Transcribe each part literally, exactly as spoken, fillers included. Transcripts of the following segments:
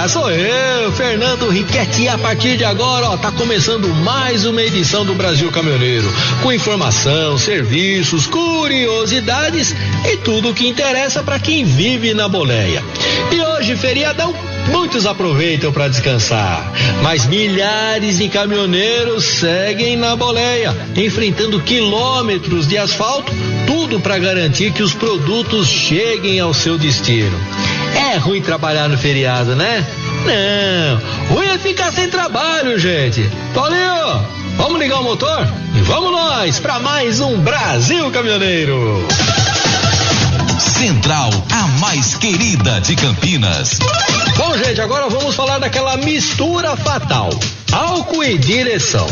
galera, sou eu, Fernando Riquetti, e a partir de agora, ó, tá começando mais uma edição do Brasil Caminhoneiro, com informação, serviços, curiosidades e tudo o que interessa para quem vive na boleia. E hoje, feriadão, muitos aproveitam para descansar, mas milhares de caminhoneiros seguem na boleia, enfrentando quilômetros de asfalto, tudo para garantir que os produtos cheguem ao seu destino. É ruim trabalhar no feriado, né? Não, ruim é ficar sem trabalho, gente. Tolinho, vamos ligar o motor? E vamos nós para mais um Brasil Caminhoneiro. Central, a mais querida de Campinas. Bom, gente, agora vamos falar daquela mistura fatal: álcool e direção.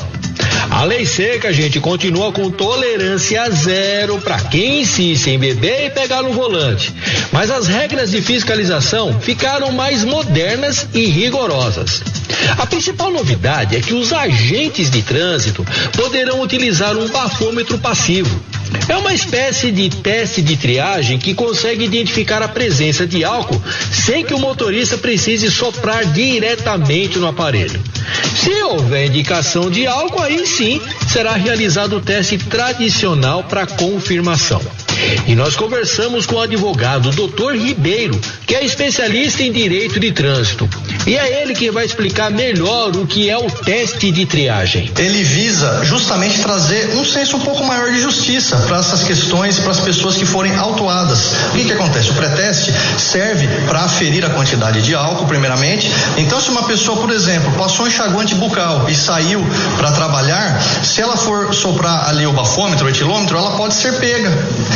A lei seca, gente, continua com tolerância zero para quem insiste em beber e pegar no volante. Mas as regras de fiscalização ficaram mais modernas e rigorosas. A principal novidade é que os agentes de trânsito poderão utilizar um bafômetro passivo. É uma espécie de teste de triagem que consegue identificar a presença de álcool sem que o motorista precise soprar diretamente no aparelho. Se houver indicação de álcool, aí sim será realizado o teste tradicional para confirmação. E nós conversamos com o advogado doutor Ribeiro, que é especialista em direito de trânsito. E é ele quem vai explicar melhor o que é o teste de triagem. Ele visa justamente trazer um senso um pouco maior de justiça para essas questões, para as pessoas que forem autuadas. O que que acontece? O pré-teste serve para aferir a quantidade de álcool, primeiramente. Então, se uma pessoa, por exemplo, passou um enxaguante bucal e saiu para trabalhar, se ela for soprar ali o bafômetro, o etilômetro, ela pode ser pega.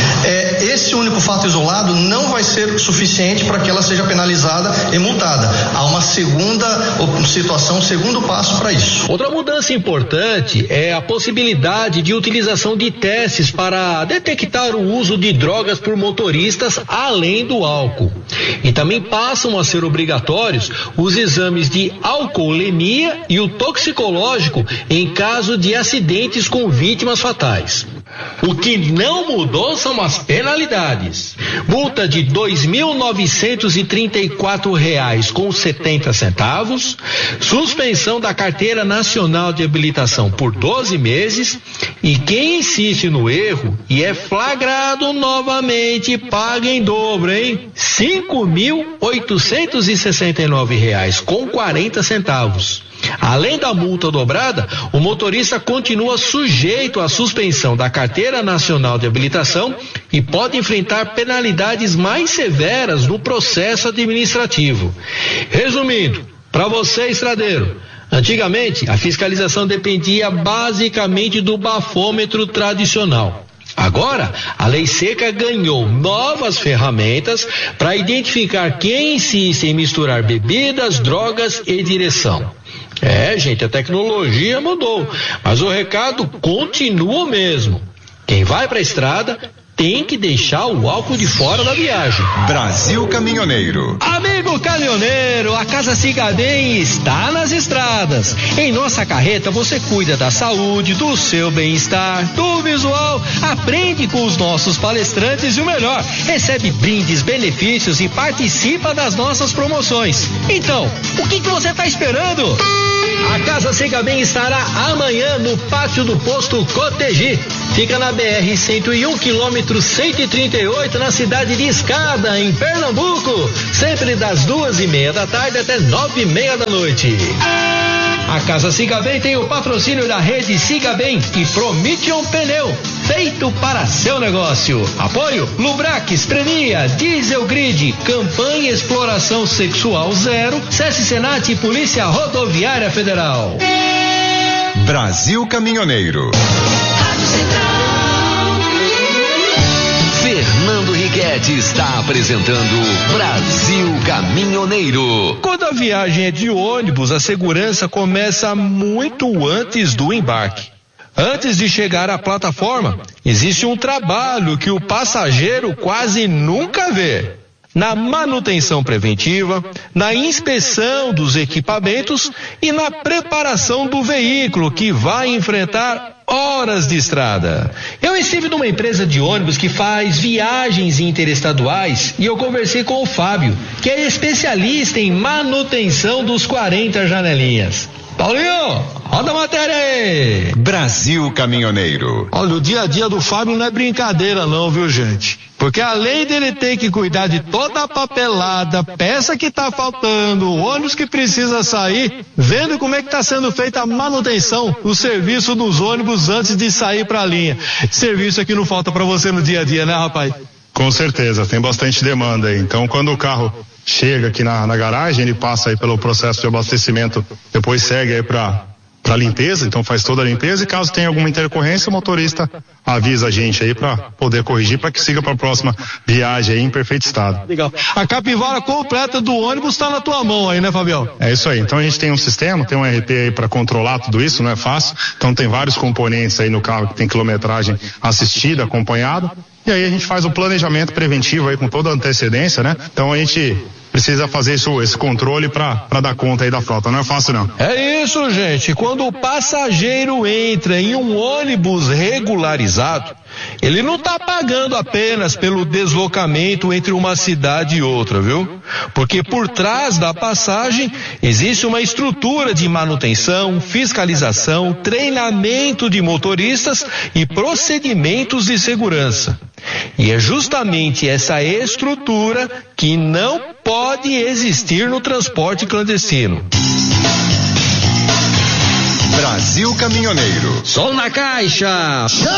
É, esse único fato isolado não vai ser suficiente para que ela seja penalizada e multada. Há uma segunda situação, um segundo passo para isso. Outra mudança importante é a possibilidade de utilização de testes para detectar o uso de drogas por motoristas além do álcool. E também passam a ser obrigatórios os exames de alcoolemia e o toxicológico em caso de acidentes com vítimas fatais. O que não mudou são as penalidades. Multa de dois mil novecentos e trinta e quatro reais com setenta centavos, suspensão da Carteira Nacional de Habilitação por doze meses, e quem insiste no erro e é flagrado novamente paga em dobro, hein? cinco mil oitocentos e sessenta e nove reais com quarenta centavos. Além da multa dobrada, o motorista continua sujeito à suspensão da Carteira Nacional de Habilitação e pode enfrentar penalidades mais severas no processo administrativo. Resumindo, para você, estradeiro, antigamente a fiscalização dependia basicamente do bafômetro tradicional. Agora, a lei seca ganhou novas ferramentas para identificar quem insiste em misturar bebidas, drogas e direção. É, gente, a tecnologia mudou, mas o recado continua o mesmo. Quem vai para a estrada tem que deixar o álcool de fora da viagem. Brasil Caminhoneiro. Amigo caminhoneiro, a Casa Cigaden está nas estradas. Em nossa carreta você cuida da saúde, do seu bem-estar, do visual, aprende com os nossos palestrantes e o melhor, recebe brindes, benefícios e participa das nossas promoções. Então, o que que você está esperando? A Casa Cigaden estará amanhã no pátio do posto Cotegi. Fica na B R cento e um, quilômetro cento e trinta e oito, na cidade de Escada, em Pernambuco. Sempre das duas e meia da tarde até nove e meia da noite. A Casa Cigaben tem o patrocínio da rede Cigaben e Promission Pneu, feito para seu negócio. Apoio Lubrax, Prenia, Diesel Grid, Campanha Exploração Sexual Zero, SESC Senat e Polícia Rodoviária Federal. Brasil Caminhoneiro. Fernando Riquetti está apresentando Brasil Caminhoneiro. Quando a viagem é de ônibus, a segurança começa muito antes do embarque. Antes de chegar à plataforma, existe um trabalho que o passageiro quase nunca vê. Na manutenção preventiva, na inspeção dos equipamentos e na preparação do veículo que vai enfrentar horas de estrada. Eu estive numa empresa de ônibus que faz viagens interestaduais e eu conversei com o Fábio, que é especialista em manutenção dos quarenta janelinhas. Paulinho, roda a matéria aí! Brasil Caminhoneiro. Olha, o dia a dia do Fábio não é brincadeira não, viu, gente? Porque além dele ter que cuidar de toda a papelada, peça que tá faltando, ônibus que precisa sair, vendo como é que tá sendo feita a manutenção, o serviço dos ônibus antes de sair pra linha. Serviço aqui não falta pra você no dia a dia, né, rapaz? Com certeza, tem bastante demanda aí. Então, quando o carro chega aqui na, na garagem, ele passa aí pelo processo de abastecimento, depois segue aí para para limpeza, então faz toda a limpeza e caso tenha alguma intercorrência, o motorista avisa a gente aí para poder corrigir, para que siga para a próxima viagem aí em perfeito estado. Legal. A capivara completa do ônibus está na tua mão aí, né, Fabião? É isso aí. Então a gente tem um sistema, tem um R P aí para controlar tudo isso, não é fácil. Então tem vários componentes aí no carro que tem quilometragem assistida, acompanhado. E aí a gente faz o planejamento preventivo aí com toda a antecedência, né? Então a gente precisa fazer isso, esse controle para dar conta aí da frota. Não é fácil não. É isso, gente. Quando o passageiro entra em um ônibus regularizado, ele não está pagando apenas pelo deslocamento entre uma cidade e outra, viu? Porque por trás da passagem existe uma estrutura de manutenção, fiscalização, treinamento de motoristas e procedimentos de segurança. E é justamente essa estrutura que não pode existir no transporte clandestino. Brasil Caminhoneiro. Som na caixa!